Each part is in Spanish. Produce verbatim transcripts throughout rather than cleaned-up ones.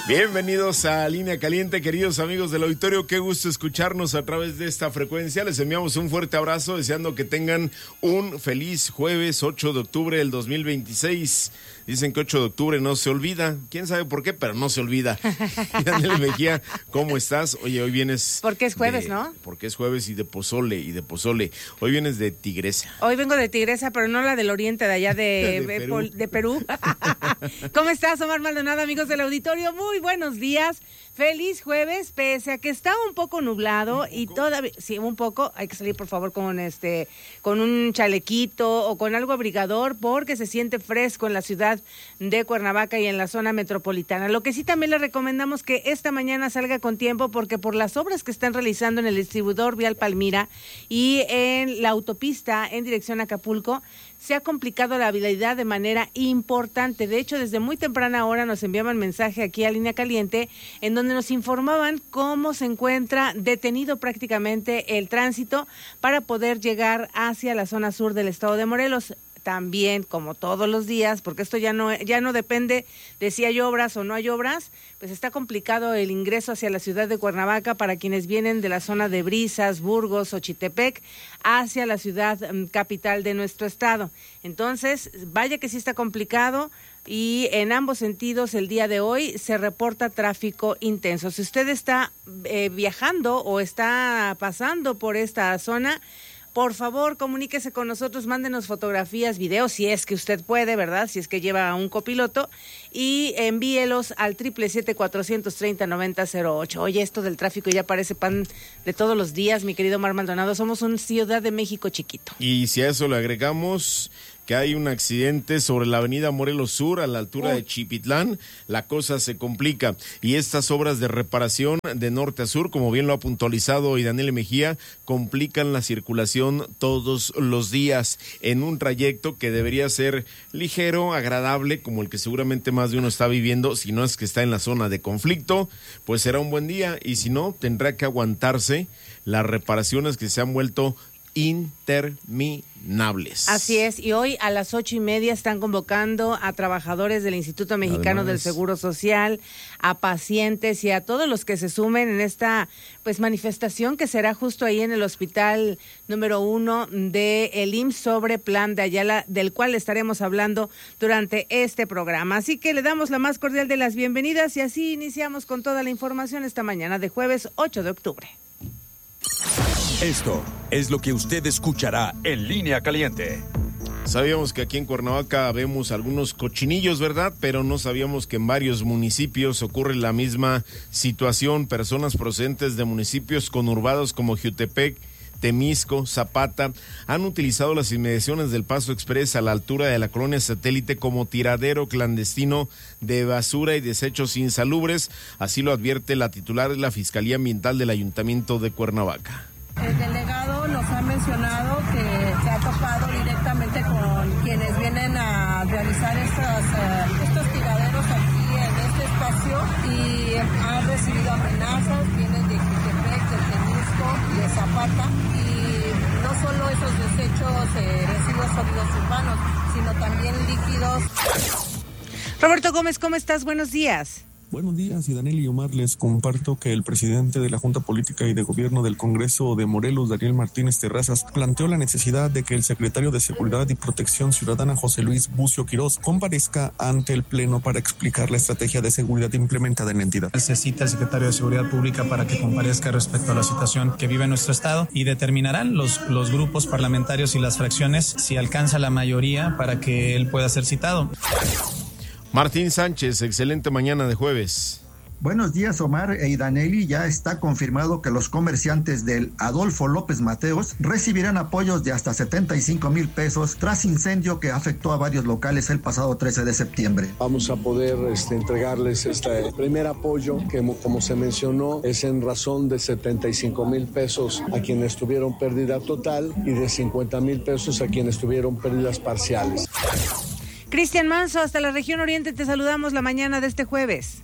Bienvenidos a Línea Caliente, queridos amigos del auditorio. Qué gusto escucharnos a través de esta frecuencia. Les enviamos un fuerte abrazo, deseando que tengan un feliz jueves ocho de octubre del dos mil veintiséis. Dicen que ocho de octubre no se olvida. ¿Quién sabe por qué? Pero no se olvida. Daniel Mejía, ¿cómo estás? Oye, hoy vienes... Porque es jueves, de, ¿no? Porque es jueves y de pozole, y de pozole. Hoy vienes de Tigresa. Hoy vengo de Tigresa, pero no la del oriente, de allá de, de Perú. de Perú. ¿Cómo estás, Omar Maldonado, amigos del auditorio? Muy buenos días. Feliz jueves, pese a que está un poco nublado ¿Un y poco? todavía, sí, un poco, hay que salir por favor con este, con un chalequito o con algo abrigador porque se siente fresco en la ciudad de Cuernavaca y en la zona metropolitana. Lo que sí también le recomendamos que esta mañana salga con tiempo porque por las obras que están realizando en el distribuidor vial Palmira y en la autopista en dirección a Acapulco, se ha complicado la vialidad de manera importante. De hecho, desde muy temprana hora nos enviaban mensaje aquí a Línea Caliente, en donde nos informaban cómo se encuentra detenido prácticamente el tránsito para poder llegar hacia la zona sur del estado de Morelos. También, como todos los días, porque esto ya no ya no depende de si hay obras o no hay obras, pues está complicado el ingreso hacia la ciudad de Cuernavaca para quienes vienen de la zona de Brisas, Burgos, Xochitepec, hacia la ciudad um, capital de nuestro estado. Entonces, vaya que sí está complicado y en ambos sentidos el día de hoy se reporta tráfico intenso. Si usted está eh, viajando o está pasando por esta zona, por favor, comuníquese con nosotros, mándenos fotografías, videos, si es que usted puede, ¿verdad? Si es que lleva un copiloto, y envíelos al triple siete cuatrocientos treinta noventa cero ocho. Oye, esto del tráfico ya parece pan de todos los días, mi querido Omar Maldonado. Somos un Ciudad de México chiquito. Y si a eso le agregamos que hay un accidente sobre la avenida Morelos Sur a la altura de Chipitlán, la cosa se complica. Y estas obras de reparación de norte a sur, como bien lo ha puntualizado hoy Daniel Mejía, complican la circulación todos los días en un trayecto que debería ser ligero, agradable, como el que seguramente más de uno está viviendo. Si no es que está en la zona de conflicto, pues será un buen día, y si no, tendrá que aguantarse las reparaciones que se han vuelto interminables. Así es, y hoy a las ocho y media están convocando a trabajadores del Instituto Mexicano Además, del Seguro Social, a pacientes y a todos los que se sumen en esta pues manifestación que será justo ahí en el hospital número uno de el I M S S sobre Plan de Ayala, del cual estaremos hablando durante este programa. Así que le damos la más cordial de las bienvenidas y así iniciamos con toda la información esta mañana de jueves ocho de octubre. Esto es lo que usted escuchará en Línea Caliente. Sabíamos que aquí en Cuernavaca vemos algunos cochinillos, ¿verdad? Pero no sabíamos que en varios municipios ocurre la misma situación. Personas procedentes de municipios conurbados como Jiutepec, Temisco, Zapata, han utilizado las inmediaciones del Paso Express a la altura de la colonia Satélite como tiradero clandestino de basura y desechos insalubres. Así lo advierte la titular de la Fiscalía Ambiental del Ayuntamiento de Cuernavaca. El delegado nos ha mencionado que se ha topado directamente con quienes vienen a realizar estos, uh, estos tiraderos aquí en este espacio y han recibido amenazas, vienen de Jiutepec, de Temisco, de Zapata, y no solo esos desechos, eh, residuos sólidos urbanos, sino también líquidos. Roberto Gómez, ¿cómo estás? Buenos días. Buenos días, y Daniel y Omar, les comparto que el presidente de la Junta Política y de Gobierno del Congreso de Morelos, Daniel Martínez Terrazas, planteó la necesidad de que el secretario de Seguridad y Protección Ciudadana, José Luis Bucio Quirós, comparezca ante el Pleno para explicar la estrategia de seguridad implementada en la entidad. Necesita el secretario de Seguridad Pública para que comparezca respecto a la situación que vive nuestro estado y determinarán los, los grupos parlamentarios y las fracciones si alcanza la mayoría para que él pueda ser citado. Martín Sánchez, excelente mañana de jueves. Buenos días, Omar y Danelli. Ya está confirmado que los comerciantes del Adolfo López Mateos recibirán apoyos de hasta setenta y cinco mil pesos tras incendio que afectó a varios locales el pasado trece de septiembre. Vamos a poder este, entregarles este primer apoyo que, como se mencionó, es en razón de setenta y cinco mil pesos a quienes tuvieron pérdida total y de cincuenta mil pesos a quienes tuvieron pérdidas parciales. Cristian Manso, hasta la región oriente te saludamos la mañana de este jueves.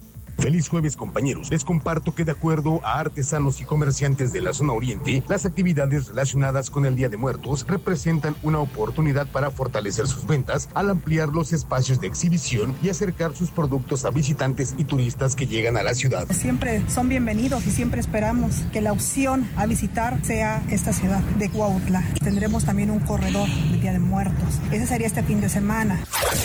Feliz jueves, compañeros. Les comparto que de acuerdo a artesanos y comerciantes de la zona oriente, las actividades relacionadas con el Día de Muertos representan una oportunidad para fortalecer sus ventas al ampliar los espacios de exhibición y acercar sus productos a visitantes y turistas que llegan a la ciudad. Siempre son bienvenidos y siempre esperamos que la opción a visitar sea esta ciudad de Cuautla. Tendremos también un corredor del Día de Muertos. Ese sería este fin de semana.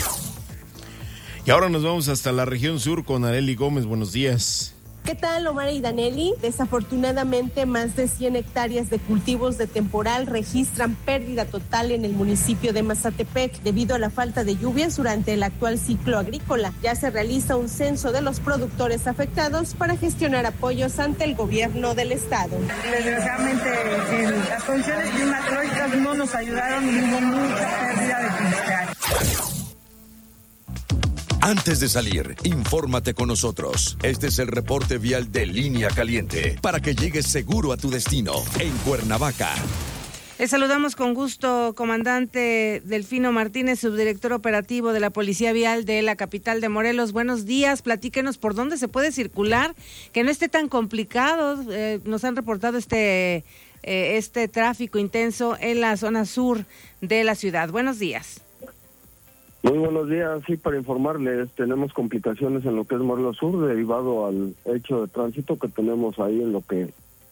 Y ahora nos vamos hasta la región sur con Arely Gómez. Buenos días. ¿Qué tal, Omar y Danelli? Desafortunadamente, más de cien hectáreas de cultivos de temporal registran pérdida total en el municipio de Mazatepec debido a la falta de lluvias durante el actual ciclo agrícola. Ya se realiza un censo de los productores afectados para gestionar apoyos ante el gobierno del estado. Desgraciadamente, las condiciones climatológicas no nos ayudaron y hubo mucha pérdida de cristal. Antes de salir, infórmate con nosotros. Este es el reporte vial de Línea Caliente para que llegues seguro a tu destino en Cuernavaca. Les saludamos con gusto, comandante Delfino Martínez, subdirector operativo de la Policía Vial de la capital de Morelos. Buenos días, platíquenos por dónde se puede circular, que no esté tan complicado. Eh, nos han reportado este, eh, este tráfico intenso en la zona sur de la ciudad. Buenos días. Muy buenos días, sí, para informarles, tenemos complicaciones en lo que es Morelos Sur derivado al hecho de tránsito que tenemos ahí en lo que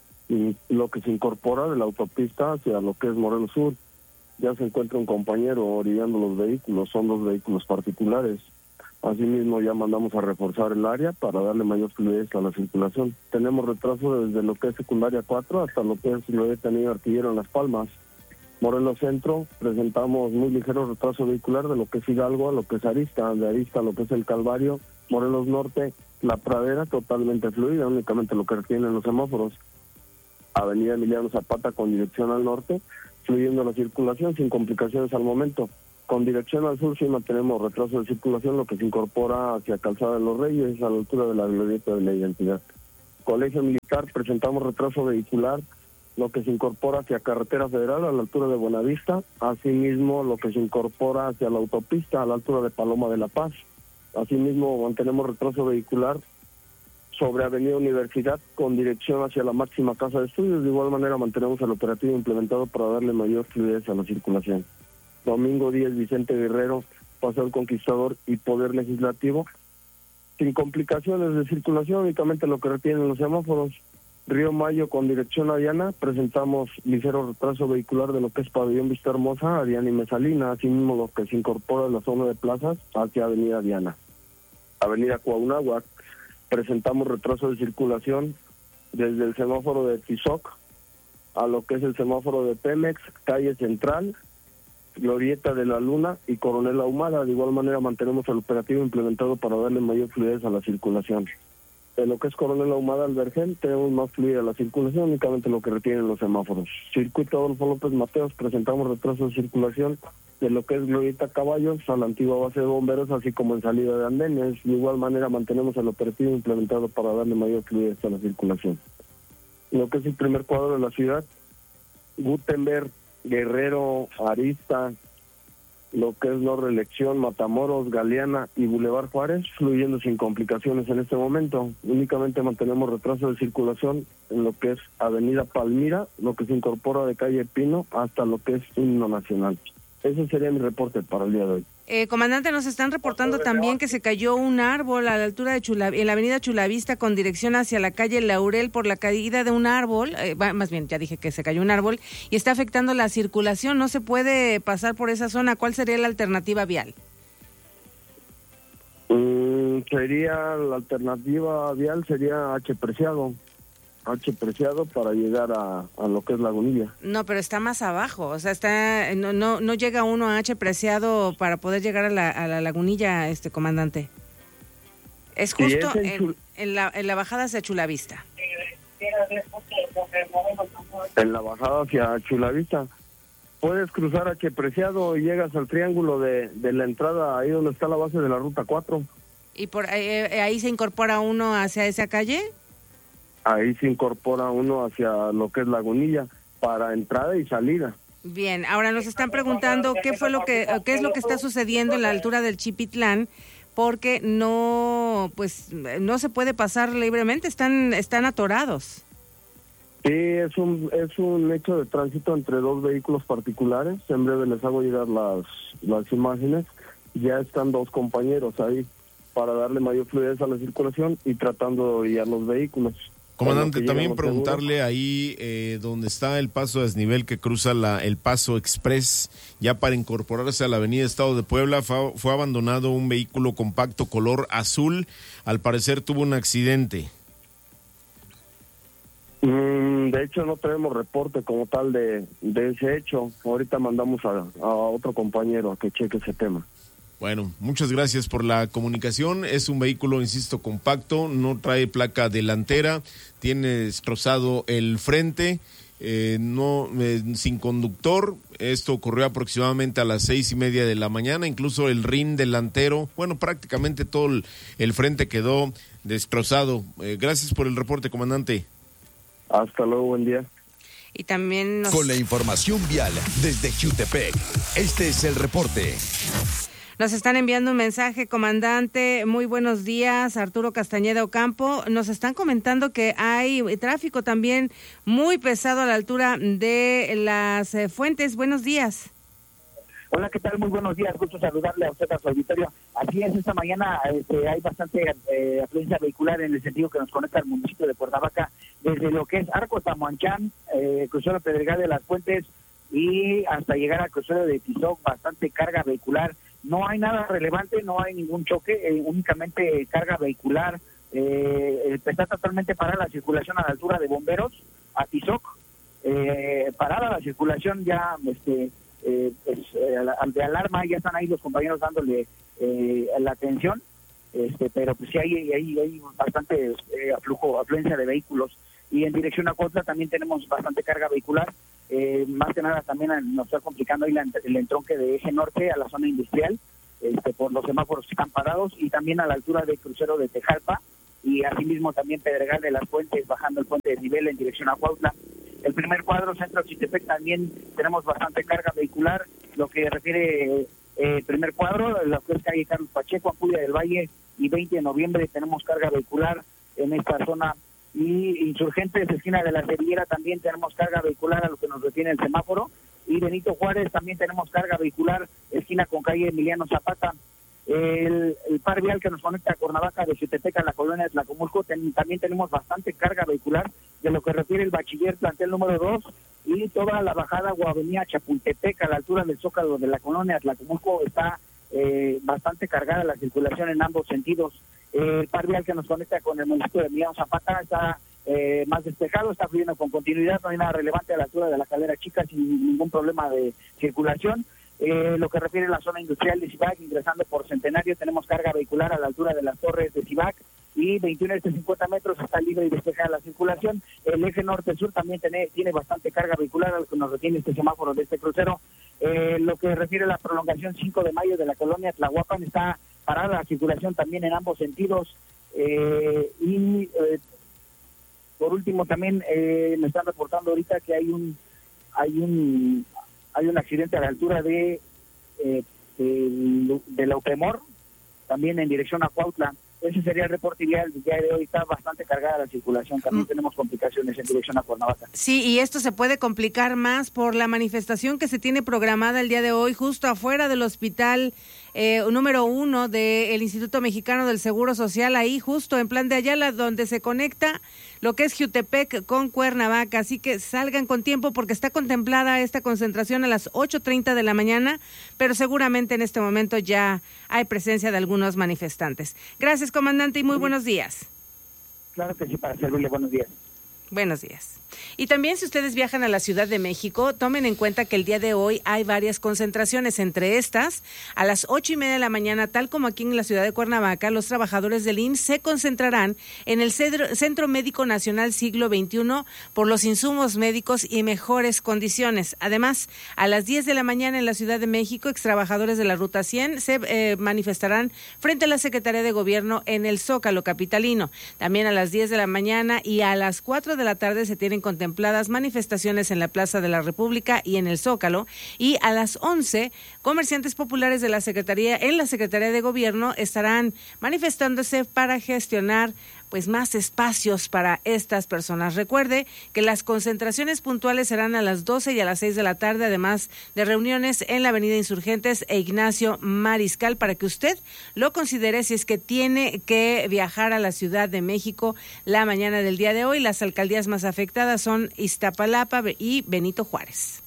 lo que se incorpora de la autopista hacia lo que es Morelos Sur. Ya se encuentra un compañero orillando los vehículos, son dos vehículos particulares. Asimismo ya mandamos a reforzar el área para darle mayor fluidez a la circulación. Tenemos retraso desde lo que es secundaria cuatro hasta lo que es Glorieta Niño Artillero en Las Palmas. Morelos Centro, presentamos muy ligero retraso vehicular de lo que es Hidalgo a lo que es Arista, de Arista a lo que es el Calvario. Morelos Norte, La Pradera totalmente fluida, únicamente lo que tienen los semáforos. Avenida Emiliano Zapata con dirección al norte, fluyendo la circulación sin complicaciones al momento. Con dirección al sur sí mantenemos retraso de circulación, lo que se incorpora hacia Calzada de los Reyes, a la altura de la Glorieta de la Identidad. Colegio Militar, presentamos retraso vehicular, lo que se incorpora hacia Carretera Federal a la altura de Buenavista, asimismo lo que se incorpora hacia la autopista a la altura de Paloma de la Paz. Asimismo mantenemos retraso vehicular sobre Avenida Universidad con dirección hacia la máxima casa de estudios. De igual manera mantenemos el operativo implementado para darle mayor fluidez a la circulación. Domingo diez, Vicente Guerrero, Paseo El Conquistador y Poder Legislativo, sin complicaciones de circulación, únicamente lo que retienen los semáforos. Río Mayo con dirección a Diana, presentamos ligero retraso vehicular de lo que es Pabellón Vista Hermosa a Diana y Mesalina, asimismo lo que se incorpora en la zona de plazas hacia Avenida Diana. Avenida Cuauhnáhuac, presentamos retraso de circulación desde el semáforo de Tizoc a lo que es el semáforo de Pemex, calle Central, Glorieta de la Luna y Coronel Ahumada. De igual manera mantenemos el operativo implementado para darle mayor fluidez a la circulación. En lo que es Coronel Ahumada al Vergel, tenemos más fluida la circulación, únicamente lo que retienen los semáforos. Circuito Adolfo López Mateos, presentamos retraso de circulación de lo que es Glorieta Caballos a la antigua base de bomberos, así como en salida de andenes. De igual manera mantenemos el operativo implementado para darle mayor fluidez a la circulación. En lo que es el primer cuadro de la ciudad, Gutenberg, Guerrero, Arista, lo que es No Reelección, Matamoros, Galeana y Boulevard Juárez, fluyendo sin complicaciones en este momento. Únicamente mantenemos retraso de circulación en lo que es Avenida Palmira, lo que se incorpora de calle Pino hasta lo que es Himno Nacional. Ese sería mi reporte para el día de hoy. Eh, comandante, nos están reportando también que se cayó un árbol a la altura de Chula, en la avenida Chulavista con dirección hacia la calle Laurel por la caída de un árbol, eh, más bien ya dije que se cayó un árbol y está afectando la circulación, no se puede pasar por esa zona. ¿Cuál sería la alternativa vial? Mm, sería, la alternativa vial sería H. Preciado. H. Preciado para llegar a, a lo que es Lagunilla. No, pero está más abajo, o sea, está no no, no llega uno a H. Preciado para poder llegar a la, a la Lagunilla, este comandante. Es justo es en, en, en, la, en la bajada hacia Chulavista. En la bajada hacia Chulavista. Puedes cruzar H. Preciado y llegas al triángulo de, de la entrada, ahí donde está la base de la ruta cuatro. ¿Y por ahí, ahí se incorpora uno hacia esa calle? Ahí se incorpora uno hacia lo que es Lagunilla para entrada y salida. Bien, ahora nos están preguntando qué fue lo que qué es lo que está sucediendo en la altura del Chipitlán, porque no, pues, no se puede pasar libremente, están, están atorados. Sí, es un, es un hecho de tránsito entre dos vehículos particulares. En breve les hago llegar las, las imágenes. Ya están dos compañeros ahí para darle mayor fluidez a la circulación y tratando de guiar los vehículos. Comandante, también preguntarle ahí eh, donde está el paso a desnivel que cruza la, el Paso Express, ya para incorporarse a la avenida Estado de Puebla, fue, fue abandonado un vehículo compacto color azul, al parecer tuvo un accidente. Mm, de hecho no tenemos reporte como tal de, de ese hecho, ahorita mandamos a, a otro compañero a que cheque ese tema. Bueno, muchas gracias por la comunicación. Es un vehículo, insisto, compacto, no trae placa delantera, tiene destrozado el frente, eh, no eh, sin conductor. Esto ocurrió aproximadamente a las seis y media de la mañana. Incluso el rin delantero, bueno, prácticamente todo el, el frente quedó destrozado. Eh, gracias por el reporte, comandante. Hasta luego, buen día. Y también nos... Con la información vial desde Jutepec, este es el reporte. Nos están enviando un mensaje, comandante, muy buenos días, Arturo Castañeda Ocampo. Nos están comentando que hay tráfico también muy pesado a la altura de las eh, Fuentes. Buenos días. Hola, ¿qué tal? Muy buenos días, gusto saludarle a usted, a su auditorio. Así es, esta mañana este, hay bastante eh, afluencia vehicular en el sentido que nos conecta al municipio de Cuernavaca, desde lo que es Arco Tamuanchán, eh, crucero Pedregal de las Fuentes y hasta llegar al crucero de Tizoc, bastante carga vehicular. No hay nada relevante, no hay ningún choque, eh, únicamente carga vehicular. Eh, está totalmente parada la circulación a la altura de Bomberos, a Tizoc. Eh, parada la circulación ya este, eh, pues, eh, de alarma, ya están ahí los compañeros dándole eh, la atención, este, pero pues sí hay, hay, hay bastante eh, aflujo, afluencia de vehículos. Y en dirección a Cuautla también tenemos bastante carga vehicular. Eh, más que nada también nos está complicando ahí la, el entronque de eje norte a la zona industrial, este, por los semáforos que están parados, y también a la altura del crucero de Tejalpa, y asimismo también Pedregal de las Fuentes, bajando el puente de nivel en dirección a Cuautla. El primer cuadro, centro de Chitepec, también tenemos bastante carga vehicular, lo que refiere eh, el primer cuadro, lo que es calle Carlos Pacheco, Acudia del Valle y veinte de noviembre, tenemos carga vehicular en esta zona. Y Insurgentes, esquina de la Cerillera, también tenemos carga vehicular a lo que nos detiene el semáforo. Y Benito Juárez también tenemos carga vehicular, esquina con calle Emiliano Zapata. El, el par vial que nos conecta a Cuernavaca de Jutepec a la colonia de Tlacomulco, ten, también tenemos bastante carga vehicular de lo que refiere el bachiller plantel número dos y toda la bajada o avenida Chapultepec a la altura del Zócalo de la colonia de Tlacomulco está eh, bastante cargada la circulación en ambos sentidos. El par vial que nos conecta con el municipio de Emiliano Zapata está eh, más despejado, está fluyendo con continuidad, no hay nada relevante a la altura de la Calera Chica sin ningún problema de circulación. Eh, lo que refiere a la zona industrial de Cibac, ingresando por Centenario, tenemos carga vehicular a la altura de las torres de Cibac y veintiuno de cincuenta metros está libre y despejada la circulación. El eje norte-sur también tiene, tiene bastante carga vehicular, a lo que nos retiene este semáforo de este crucero. Eh, lo que refiere a la prolongación cinco de mayo de la colonia Tlahuapan, está parada la circulación también en ambos sentidos. Eh, y eh, por último también eh, me están reportando ahorita que hay un hay un hay un accidente a la altura de eh, de, de Lautemor, también en dirección a Cuautla. Ese sería el reporte vial del día de hoy. Está bastante cargada la circulación. También mm. tenemos complicaciones en dirección a Cuernavaca. Sí, y esto se puede complicar más por la manifestación que se tiene programada el día de hoy justo afuera del hospital eh, número uno del Instituto Mexicano del Seguro Social, ahí justo en Plan de Ayala, donde se conecta lo que es Jutepec con Cuernavaca. Así que salgan con tiempo porque está contemplada esta concentración a las ocho treinta de la mañana, pero seguramente en este momento ya hay presencia de algunos manifestantes. Gracias, comandante, y muy buenos días. Claro que sí, para servirle. Buenos días. Buenos días. Y también si ustedes viajan a la Ciudad de México, tomen en cuenta que el día de hoy hay varias concentraciones, entre estas, a las ocho y media de la mañana, tal como aquí en la ciudad de Cuernavaca, los trabajadores del I M S S se concentrarán en el Centro Médico Nacional Siglo veintiuno por los insumos médicos y mejores condiciones. Además, a las diez de la mañana en la Ciudad de México, extrabajadores de la Ruta cien se eh, manifestarán frente a la Secretaría de Gobierno en el Zócalo capitalino. También a las diez de la mañana y a las cuatro de la tarde se tienen contempladas manifestaciones en la Plaza de la República y en el Zócalo, y a las once, comerciantes populares de la Secretaría, en la Secretaría de Gobierno, estarán manifestándose para gestionar pues más espacios para estas personas. Recuerde que las concentraciones puntuales serán a las doce y a las seis de la tarde, además de reuniones en la Avenida Insurgentes e Ignacio Mariscal, para que usted lo considere si es que tiene que viajar a la Ciudad de México la mañana del día de hoy. Las alcaldías más afectadas son Iztapalapa y Benito Juárez.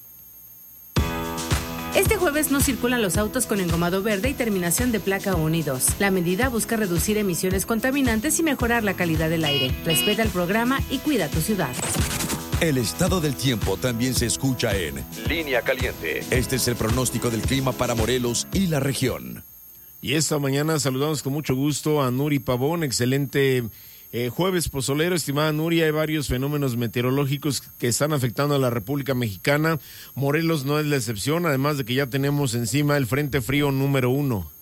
Este jueves no circulan los autos con engomado verde y terminación de placa uno y dos. La medida busca reducir emisiones contaminantes y mejorar la calidad del aire. Respeta el programa y cuida tu ciudad. El estado del tiempo también se escucha en Línea Caliente. Este es el pronóstico del clima para Morelos y la región. Y esta mañana saludamos con mucho gusto a Nuri Pavón, excelente Eh, jueves pozolero. Estimada Nuria, hay varios fenómenos meteorológicos que están afectando a la República Mexicana. Morelos no es la excepción, además de que ya tenemos encima el Frente Frío número uno.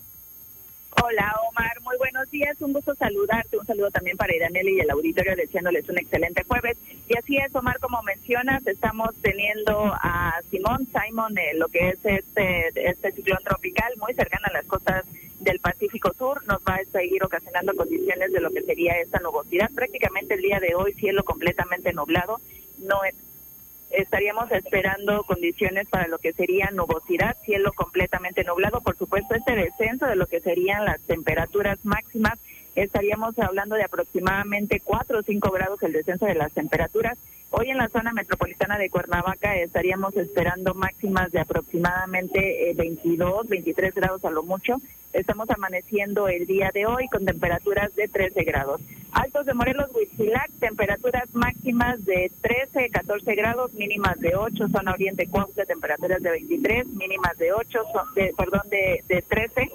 Hola Omar, muy buenos días, un gusto saludarte, un saludo también para Iraneli y el auditorio, deseándoles un excelente jueves. Y así es, Omar, como mencionas, estamos teniendo a Simón, Simon, eh, lo que es este, este ciclón tropical muy cercano a las costas del Pacífico Sur, nos va a seguir ocasionando condiciones de lo que sería esta nubosidad. Prácticamente el día de hoy cielo completamente nublado, no es, estaríamos esperando condiciones para lo que sería nubosidad, cielo completamente nublado. Por supuesto, este descenso de lo que serían las temperaturas máximas, estaríamos hablando de aproximadamente cuatro o cinco grados el descenso de las temperaturas. Hoy en la zona metropolitana de Cuernavaca estaríamos esperando máximas de aproximadamente eh, veintidós, veintitrés grados a lo mucho. Estamos amaneciendo el día de hoy con temperaturas de trece grados. Altos de Morelos, Huitzilac, temperaturas máximas de trece, catorce grados, mínimas de ocho. Zona Oriente, Cuautla, temperaturas de veintitrés, mínimas de ocho, son de, perdón, de, de trece.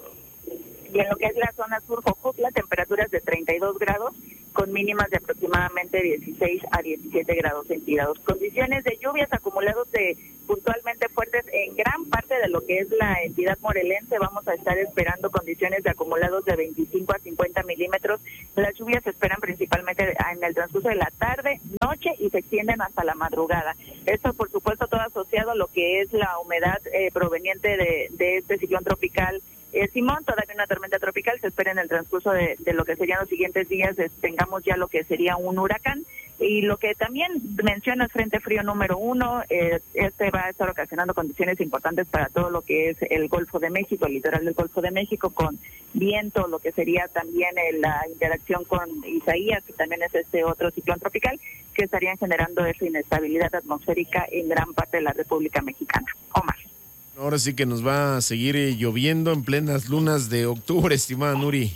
Y en lo que es la zona sur, Jojutla, temperaturas de treinta y dos grados, con mínimas de aproximadamente dieciséis a diecisiete grados centígrados. Condiciones de lluvias acumulados de puntualmente fuertes en gran parte de lo que es la entidad morelense. Vamos a estar esperando condiciones de acumulados de veinticinco a cincuenta milímetros. Las lluvias se esperan principalmente en el transcurso de la tarde, noche y se extienden hasta la madrugada. Esto, por supuesto, todo asociado a lo que es la humedad eh, proveniente de, de este ciclón tropical Eh, Simón. Todavía una tormenta tropical se espera en el transcurso de, de lo que serían los siguientes días, es, tengamos ya lo que sería un huracán. Y lo que también menciona es Frente Frío número uno, eh, este va a estar ocasionando condiciones importantes para todo lo que es el Golfo de México, el litoral del Golfo de México, con viento, lo que sería también eh, la interacción con Isaías, que también es este otro ciclón tropical, que estarían generando esa inestabilidad atmosférica en gran parte de la República Mexicana. Omar. Ahora sí que nos va a seguir eh, lloviendo en plenas lunas de octubre, estimada Nuri.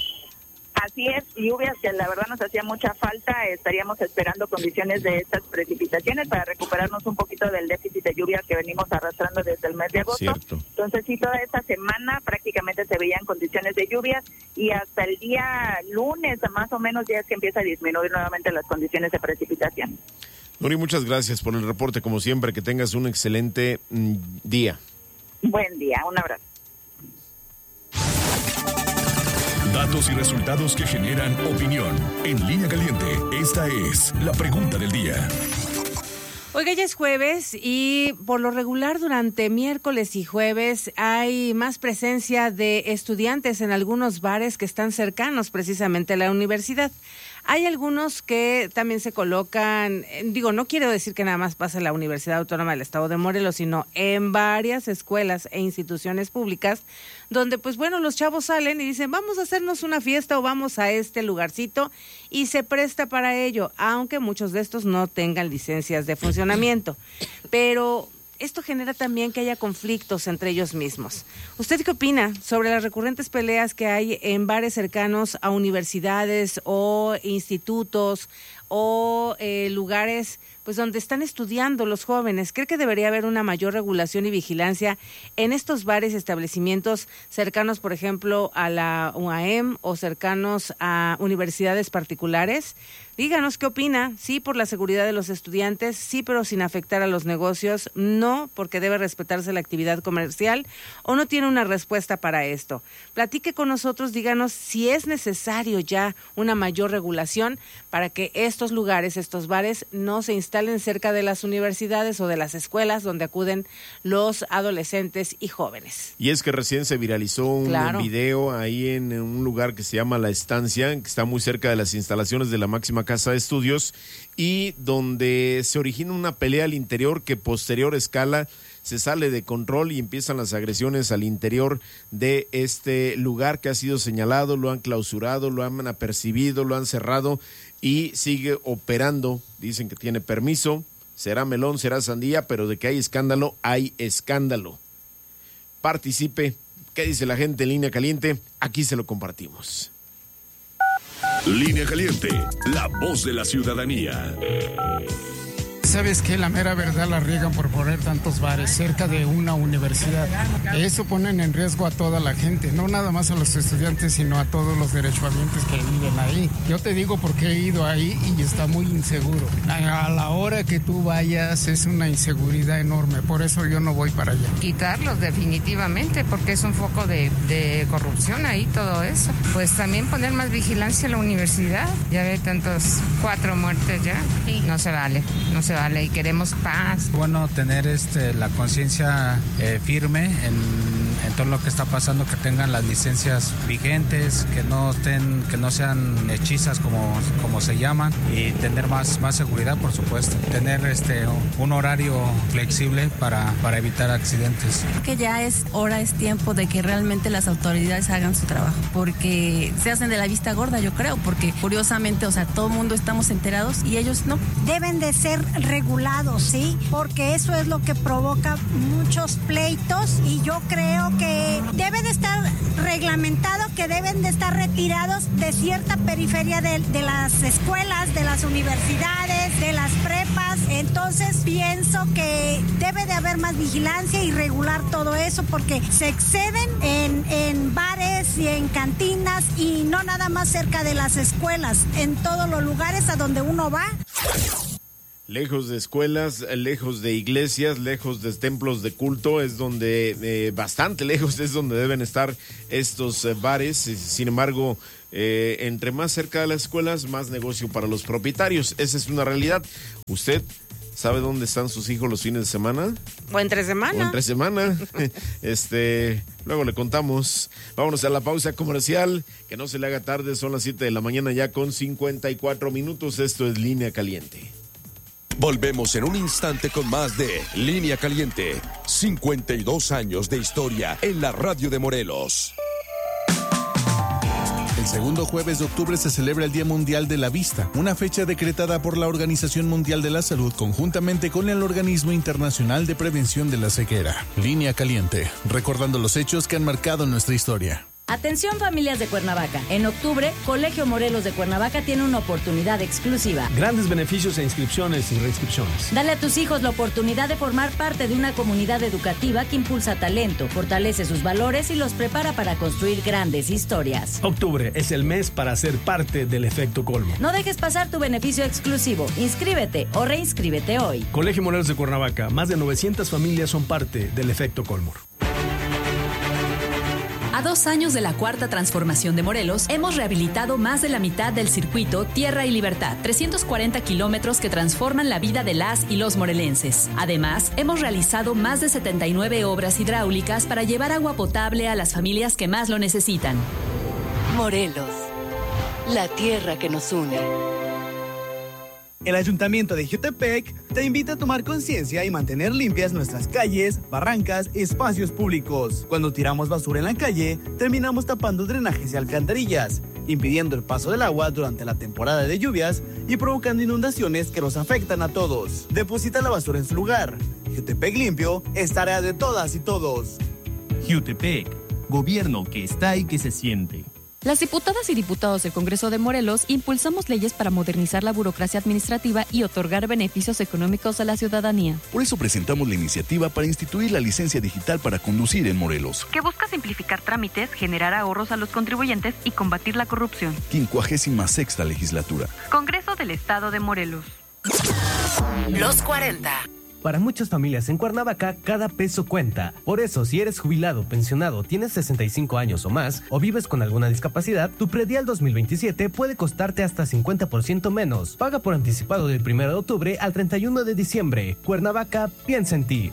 Así es, lluvias que la verdad nos hacía mucha falta. Estaríamos esperando condiciones de estas precipitaciones para recuperarnos un poquito del déficit de lluvia que venimos arrastrando desde el mes de agosto. Cierto. Entonces sí, toda esta semana prácticamente se veían condiciones de lluvias y hasta el día lunes más o menos ya es que empieza a disminuir nuevamente las condiciones de precipitación. Nuri, muchas gracias por el reporte, como siempre, que tengas un excelente mm, día. Buen día, un abrazo. Datos y resultados que generan opinión. En Línea Caliente, esta es la pregunta del día. Oiga, ya es jueves y por lo regular durante miércoles y jueves hay más presencia de estudiantes en algunos bares que están cercanos precisamente a la universidad. Hay algunos que también se colocan, digo, no quiero decir que nada más pasa en la Universidad Autónoma del Estado de Morelos, sino en varias escuelas e instituciones públicas, donde pues bueno, los chavos salen y dicen, vamos a hacernos una fiesta o vamos a este lugarcito, y se presta para ello, aunque muchos de estos no tengan licencias de funcionamiento. Pero esto genera también que haya conflictos entre ellos mismos. ¿Usted qué opina sobre las recurrentes peleas que hay en bares cercanos a universidades o institutos o eh, lugares pues donde están estudiando los jóvenes? ¿Cree que debería haber una mayor regulación y vigilancia en estos bares y establecimientos cercanos, por ejemplo, a la U A M o cercanos a universidades particulares? Díganos qué opina. Sí, por la seguridad de los estudiantes, sí, pero sin afectar a los negocios, no, porque debe respetarse la actividad comercial, o no tiene una respuesta para esto. Platique con nosotros, díganos si es necesario ya una mayor regulación para que estos lugares, estos bares, no se instalen instalen cerca de las universidades o de las escuelas donde acuden los adolescentes y jóvenes. Y es que recién se viralizó un claro. video ahí en un lugar que se llama La Estancia, que está muy cerca de las instalaciones de la máxima casa de estudios, y donde se origina una pelea al interior que posterior escala, se sale de control y empiezan las agresiones al interior de este lugar que ha sido señalado, lo han clausurado, lo han apercibido, lo han cerrado y sigue operando. Dicen que tiene permiso, será melón, será sandía, pero de que hay escándalo, hay escándalo. Participe. ¿Qué dice la gente en Línea Caliente? Aquí se lo compartimos. Línea Caliente, la voz de la ciudadanía. ¿Sabes qué? La mera verdad la riegan por poner tantos bares cerca de una universidad. Eso ponen en riesgo a toda la gente, no nada más a los estudiantes, sino a todos los derechohabientes que viven ahí. Yo te digo porque he ido ahí y está muy inseguro. A la hora que tú vayas es una inseguridad enorme, por eso yo no voy para allá. Quitarlos definitivamente, porque es un foco de, de corrupción ahí todo eso. Pues también poner más vigilancia en la universidad. Ya ve tantos, cuatro muertes ya. No se vale, no se vale. Vale, y queremos paz. Bueno, tener este la conciencia eh, firme en, en todo lo que está pasando, que tengan las licencias vigentes, que no estén, que no sean hechizas como, como se llaman, y tener más, más seguridad, por supuesto. Tener este un horario flexible para, para evitar accidentes. Que ya es hora, es tiempo de que realmente las autoridades hagan su trabajo, porque se hacen de la vista gorda, yo creo, porque curiosamente, o sea, todo el mundo estamos enterados y ellos no. Deben de ser regulados, ¿sí? Porque eso es lo que provoca muchos pleitos y yo creo que debe de estar reglamentado, que deben de estar retirados de cierta periferia de, de las escuelas, de las universidades, de las prepas. Entonces pienso que debe de haber más vigilancia y regular todo eso porque se exceden en, en bares y en cantinas y no nada más cerca de las escuelas, en todos los lugares a donde uno va. Lejos de escuelas, lejos de iglesias, lejos de templos de culto, es donde, eh, bastante lejos es donde deben estar estos eh, bares. Sin embargo, eh, entre más cerca de las escuelas, más negocio para los propietarios. Esa es una realidad. ¿Usted sabe dónde están sus hijos los fines de semana? O entre semana. O entre semana. este, luego le contamos. Vámonos a la pausa comercial, que no se le haga tarde, son las siete de la mañana ya con cincuenta y cuatro minutos. Esto es Línea Caliente. Volvemos en un instante con más de Línea Caliente. cincuenta y dos años de historia en la radio de Morelos. El segundo jueves de octubre se celebra el Día Mundial de la Vista, una fecha decretada por la Organización Mundial de la Salud conjuntamente con el Organismo Internacional de Prevención de la Ceguera. Línea Caliente, recordando los hechos que han marcado nuestra historia. Atención familias de Cuernavaca. En octubre, Colegio Morelos de Cuernavaca tiene una oportunidad exclusiva. Grandes beneficios e inscripciones y reinscripciones. Dale a tus hijos la oportunidad de formar parte de una comunidad educativa que impulsa talento, fortalece sus valores y los prepara para construir grandes historias. Octubre es el mes para ser parte del efecto Colmo. No dejes pasar tu beneficio exclusivo. Inscríbete o reinscríbete hoy. Colegio Morelos de Cuernavaca. Más de novecientas familias son parte del efecto Colmo. A dos años de la cuarta transformación de Morelos, hemos rehabilitado más de la mitad del circuito Tierra y Libertad, trescientos cuarenta kilómetros que transforman la vida de las y los morelenses. Además, hemos realizado más de setenta y nueve obras hidráulicas para llevar agua potable a las familias que más lo necesitan. Morelos, la tierra que nos une. El Ayuntamiento de Jiutepec te invita a tomar conciencia y mantener limpias nuestras calles, barrancas y espacios públicos. Cuando tiramos basura en la calle, terminamos tapando drenajes y alcantarillas, impidiendo el paso del agua durante la temporada de lluvias y provocando inundaciones que nos afectan a todos. Deposita la basura en su lugar. Jiutepec limpio es tarea de todas y todos. Jiutepec, gobierno que está y que se siente. Las diputadas y diputados del Congreso de Morelos impulsamos leyes para modernizar la burocracia administrativa y otorgar beneficios económicos a la ciudadanía. Por eso presentamos la iniciativa para instituir la licencia digital para conducir en Morelos, que busca simplificar trámites, generar ahorros a los contribuyentes y combatir la corrupción. quincuagésima sexta legislatura. Congreso del Estado de Morelos. Los cuarenta. Para muchas familias en Cuernavaca, cada peso cuenta. Por eso, si eres jubilado, pensionado, tienes sesenta y cinco años o más, o vives con alguna discapacidad, tu predial dos mil veintisiete puede costarte hasta cincuenta por ciento menos. Paga por anticipado del primero de octubre al treinta y uno de diciembre. Cuernavaca, piensa en ti.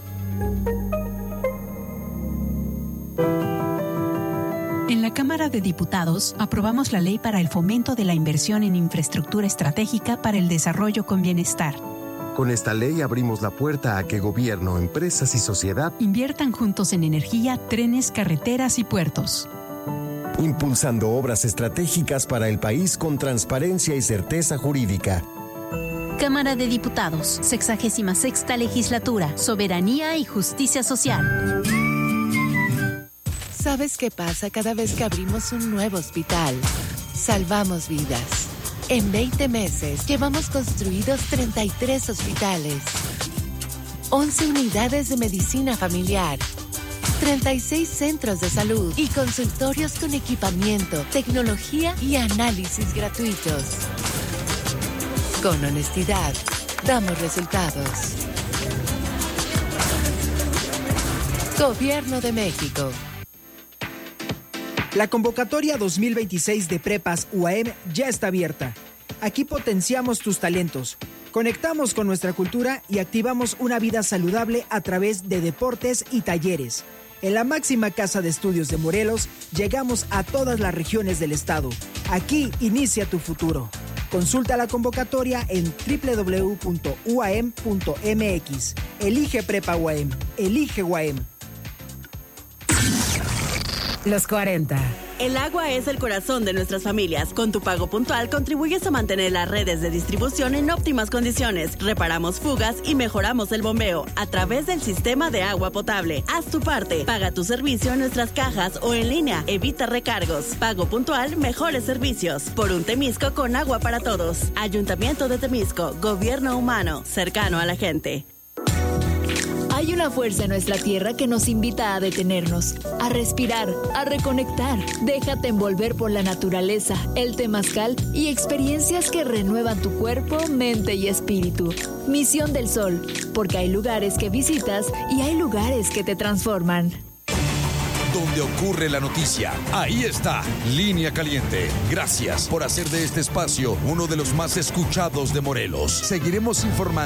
En la Cámara de Diputados aprobamos la ley para el fomento de la inversión en infraestructura estratégica para el desarrollo con bienestar. Con esta ley abrimos la puerta a que gobierno, empresas y sociedad inviertan juntos en energía, trenes, carreteras y puertos. Impulsando obras estratégicas para el país con transparencia y certeza jurídica. Cámara de Diputados, sexagésima sexta legislatura, soberanía y justicia social. ¿Sabes qué pasa cada vez que abrimos un nuevo hospital? Salvamos vidas. En veinte meses llevamos construidos treinta y tres hospitales, once unidades de medicina familiar, treinta y seis centros de salud y consultorios con equipamiento, tecnología y análisis gratuitos. Con honestidad, damos resultados. Gobierno de México. La convocatoria dos mil veintiséis de Prepas U A M ya está abierta. Aquí potenciamos tus talentos, conectamos con nuestra cultura y activamos una vida saludable a través de deportes y talleres. En la máxima casa de estudios de Morelos, llegamos a todas las regiones del estado. Aquí inicia tu futuro. Consulta la convocatoria en doble u doble u doble u punto u a m punto m x. Elige Prepa U A M. Elige U A M. Los cuarenta. El agua es el corazón de nuestras familias. Con tu pago puntual contribuyes a mantener las redes de distribución en óptimas condiciones. Reparamos fugas y mejoramos el bombeo a través del sistema de agua potable. Haz tu parte. Paga tu servicio en nuestras cajas o en línea. Evita recargos. Pago puntual, mejores servicios. Por un Temisco con agua para todos. Ayuntamiento de Temisco. Gobierno humano. Cercano a la gente. Hay una fuerza en nuestra tierra que nos invita a detenernos, a respirar, a reconectar. Déjate envolver por la naturaleza, el temazcal y experiencias que renuevan tu cuerpo, mente y espíritu. Misión del Sol, porque hay lugares que visitas y hay lugares que te transforman. Donde ocurre la noticia, ahí está, Línea Caliente. Gracias por hacer de este espacio uno de los más escuchados de Morelos. Seguiremos informando.